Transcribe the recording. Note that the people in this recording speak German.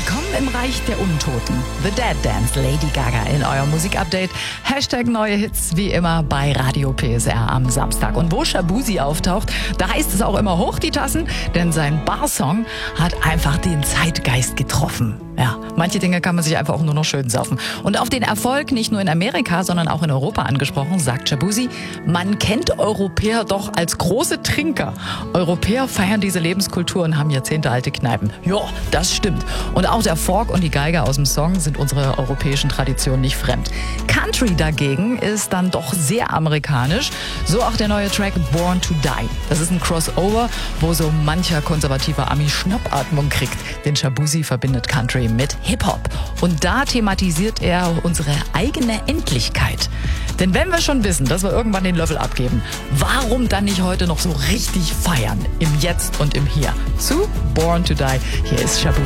Willkommen im Reich der Untoten. The Dead Dance, Lady Gaga in eurem Musikupdate. Hashtag neue Hits wie immer bei Radio PSR am Samstag. Und wo Shaboozey auftaucht, da heißt es auch immer hoch die Tassen, denn sein Barsong hat einfach den Zeitgeist getroffen. Ja, manche Dinge kann man sich einfach auch nur noch schön saufen. Und auf den Erfolg nicht nur in Amerika, sondern auch in Europa angesprochen, sagt Shaboozey, man kennt Europäer doch als große Trinker. Europäer feiern diese Lebenskultur und haben jahrzehntealte Kneipen. Ja, das stimmt. Und auch der Fork und die Geige aus dem Song sind unserer europäischen Tradition nicht fremd. Country dagegen ist dann doch sehr amerikanisch. So auch der neue Track Born to Die. Das ist ein Crossover, wo so mancher konservativer Ami Schnappatmung kriegt. Denn Shaboozey verbindet Country mit Hip-Hop. Und da thematisiert er unsere eigene Endlichkeit. Denn wenn wir schon wissen, dass wir irgendwann den Löffel abgeben, warum dann nicht heute noch so richtig feiern? Im Jetzt und im Hier. Zu Born to Die. Hier ist Shaboozey.